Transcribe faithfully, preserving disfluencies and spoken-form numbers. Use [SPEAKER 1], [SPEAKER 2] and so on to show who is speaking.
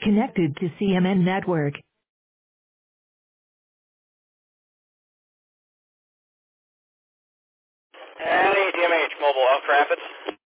[SPEAKER 1] Connected to C M N network.
[SPEAKER 2] And A T M H Mobile Elk Rapids.